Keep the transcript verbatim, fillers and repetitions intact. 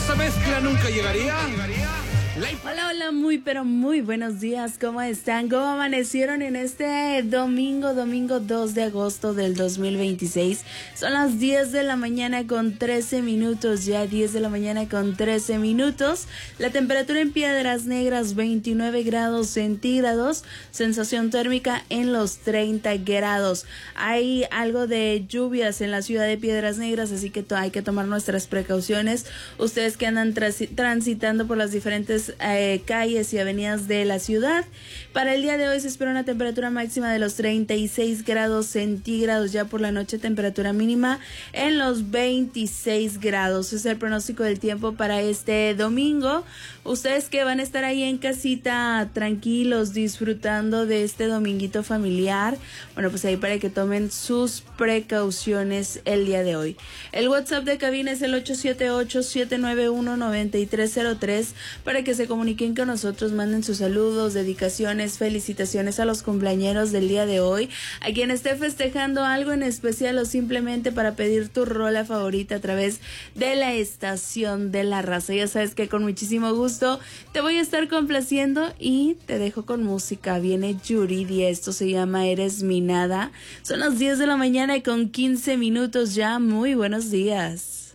esta mezcla nunca llegaría. Hola, hola, muy pero muy buenos días, ¿cómo están? ¿Cómo amanecieron en este domingo, domingo dos de agosto del dos mil veintiséis? Son las diez de la mañana con trece minutos, ya diez de la mañana con trece minutos. La temperatura en Piedras Negras veintinueve grados centígrados, sensación térmica en los treinta grados. Hay algo de lluvias en la ciudad de Piedras Negras, así que hay que tomar nuestras precauciones. Ustedes que andan transitando por las diferentes Eh, calles y avenidas de la ciudad. Para el día de hoy se espera una temperatura máxima de los treinta y seis grados centígrados, ya por la noche temperatura mínima en los veintiséis grados. Es el pronóstico del tiempo para este domingo. Ustedes que van a estar ahí en casita tranquilos disfrutando de este dominguito familiar, bueno, pues ahí para que tomen sus precauciones el día de hoy. El WhatsApp de cabina es el ocho siete ocho, siete nueve uno, nueve tres cero tres para que se comuniquen con nosotros, manden sus saludos, dedicaciones, felicitaciones a los cumpleañeros del día de hoy, a quien esté festejando algo en especial o simplemente para pedir tu rola favorita a través de la estación de la raza. Ya sabes que con muchísimo gusto te voy a estar complaciendo y te dejo con música. Viene Yuridia, esto se llama Eres mi nada. Son las diez de la mañana y con quince minutos ya. Muy buenos días.